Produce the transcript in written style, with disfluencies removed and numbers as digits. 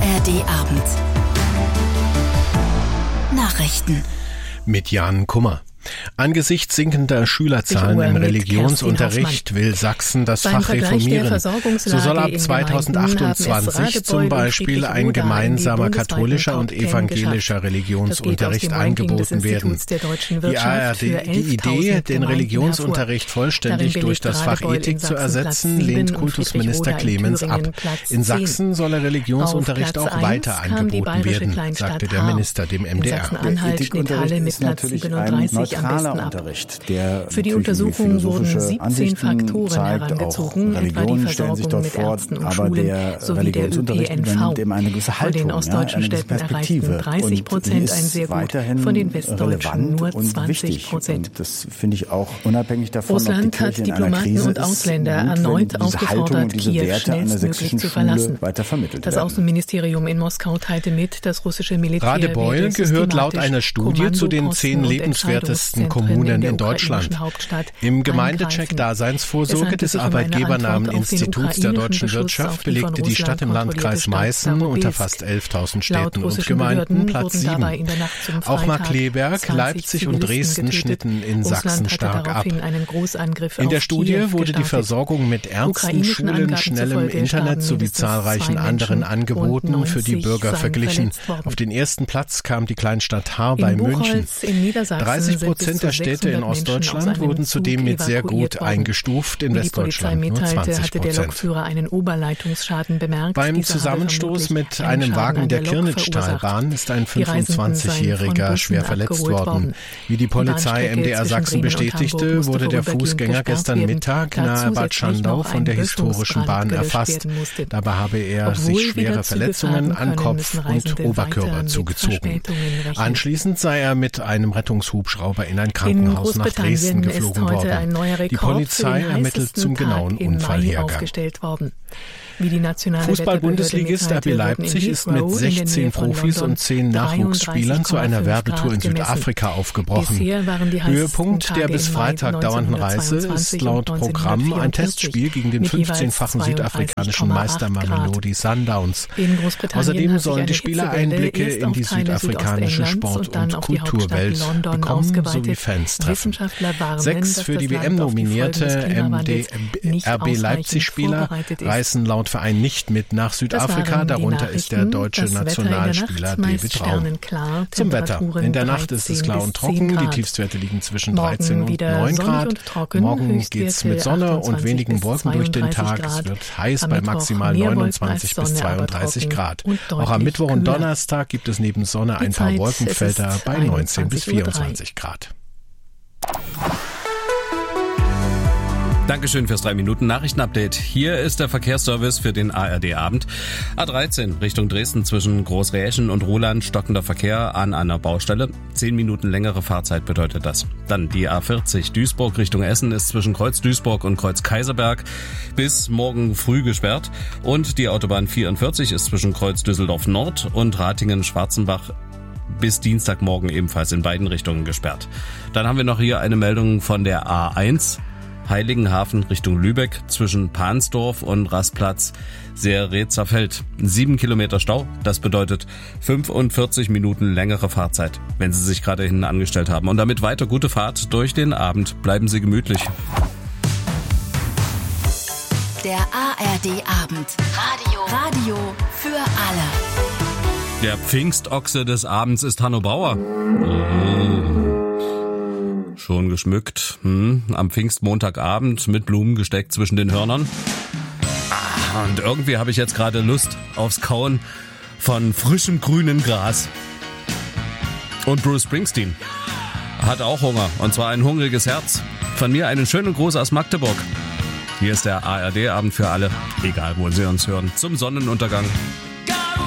ARD-Abend. Nachrichten. Mit Jan Kummer. Angesichts sinkender Schülerzahlen im Religionsunterricht will Sachsen das Fach reformieren. So soll ab 2028 zum Beispiel ein gemeinsamer katholischer und evangelischer Religionsunterricht angeboten werden. Die Idee, den Religionsunterricht vollständig durch das Fach Ethik zu ersetzen, lehnt Kultusminister Clemens ab. In Sachsen soll der Religionsunterricht auch weiter angeboten werden, sagte der Minister dem MDR. Der Ethikunterricht ist natürlich ein neutraler Unterricht, der für die Untersuchung wurden 17 Faktoren herangezogen, etwa die Versorgung mit Ärzten und Schulen sowie der ÖPNV. Von den ostdeutschen Städten erreichten 30% ein sehr gut, von den westdeutschen nur 20%. Das finde ich auch unabhängig davon, Russland ob die Kirche hat Diplomaten und Ausländer erneut aufgefordert, Kiew schnellstmöglich zu verlassen. Das Außenministerium in Moskau teilte mit, das russische Militär Radebeul gehört laut einer Studie zu den 10 lebenswertesten Kommunen in Deutschland. Im Gemeindecheck Daseinsvorsorge des Arbeitgebernamen-Instituts der deutschen Wirtschaft belegte die Stadt im Landkreis Meißen unter fast 11.000 Städten und Gemeinden Platz 7. Auch Markkleeberg, Leipzig und Dresden schnitten in Sachsen stark ab. In der Studie wurde die Versorgung mit Ärzten, Schulen, schnellem Internet sowie zahlreichen anderen Angeboten für die Bürger verglichen. Auf den ersten Platz kam die Kleinstadt Haar bei München. 30% der Städte in Ostdeutschland wurden zudem mit sehr gut eingestuft, in Westdeutschland nur 20%. Beim Zusammenstoß mit einem Wagen der Kirnitschtalbahn ist ein 25-Jähriger schwer verletzt worden. Wie die Polizei MDR Sachsen bestätigte, wurde der Fußgänger gestern Mittag nahe Bad Schandau von der historischen Bahn erfasst. Dabei habe er sich schwere Verletzungen an Kopf und Oberkörper zugezogen. Anschließend sei er mit einem Rettungshubschrauber in ein Krankenhaus nach Dresden geflogen worden. Die Polizei ermittelt zum genauen Unfallhergang. Fußball-Bundesligist RB Leipzig ist mit 16 Profis und 10 Nachwuchsspielern zu einer Werbetour in Südafrika aufgebrochen. Höhepunkt der bis Freitag dauernden Reise ist laut Programm ein Testspiel gegen den 15-fachen südafrikanischen Meister Mamelodi Sundowns. Außerdem sollen die Spieler Einblicke in die südafrikanische Sport- und Kulturwelt bekommen sowie Fans treffen. 6 für die WM nominierte RB Leipzig-Spieler reisen laut Verein nicht mit nach Südafrika. Darunter ist der deutsche Nationalspieler David Raum. Zum Wetter. In der Nacht ist es klar und trocken. Die Tiefstwerte liegen zwischen 13 und 9 Grad. Morgen geht's mit Sonne und wenigen Wolken durch den Tag. Es wird heiß bei maximal 29 bis 32 Grad. Auch am Mittwoch und Donnerstag gibt es neben Sonne ein paar Wolkenfelder bei 19 bis 24 Grad. Dankeschön fürs 3-Minuten-Nachrichtenupdate. Hier ist der Verkehrsservice für den ARD-Abend. A13 Richtung Dresden zwischen Großräschen und Ruhland, stockender Verkehr an einer Baustelle. 10 Minuten längere Fahrzeit bedeutet das. Dann die A40 Duisburg Richtung Essen ist zwischen Kreuz Duisburg und Kreuz Kaiserberg bis morgen früh gesperrt. Und die Autobahn 44 ist zwischen Kreuz Düsseldorf Nord und Ratingen-Schwarzenbach bis Dienstagmorgen ebenfalls in beiden Richtungen gesperrt. Dann haben wir noch hier eine Meldung von der A1. Heiligenhafen Richtung Lübeck zwischen Pansdorf und Rastplatz Seeretzerfeld. 7 Kilometer Stau, das bedeutet 45 Minuten längere Fahrzeit, wenn Sie sich gerade hinten angestellt haben. Und damit weiter gute Fahrt durch den Abend. Bleiben Sie gemütlich. Der ARD-Abend. Radio für alle. Der Pfingstochse des Abends ist Hanno Bauer. Schon geschmückt, am Pfingstmontagabend mit Blumen gesteckt zwischen den Hörnern. Und irgendwie habe ich jetzt gerade Lust aufs Kauen von frischem grünen Gras. Und Bruce Springsteen hat auch Hunger, und zwar ein hungriges Herz. Von mir einen schönen Gruß aus Magdeburg. Hier ist der ARD-Abend für alle, egal wo Sie uns hören, zum Sonnenuntergang.